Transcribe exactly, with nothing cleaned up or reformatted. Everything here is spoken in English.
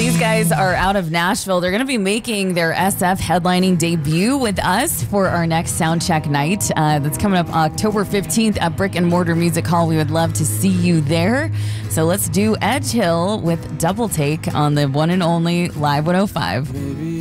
These guys are out of Nashville. They're going to be making their S F headlining debut with us for our next Soundcheck night. Uh, that's coming up October fifteenth at Brick and Mortar Music Hall. We would love to see you there. So let's do Edge Hill with Double Take on the one and only Live one oh five.